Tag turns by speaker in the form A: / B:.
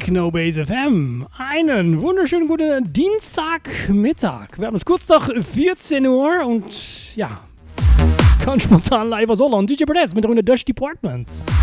A: Techno-Base FM. Einen wunderschönen guten Dienstagmittag. Wir haben es kurz nach 14 Uhr und ja, ganz spontan live aus Holland. DJ Press mit der Runde Dutch Department.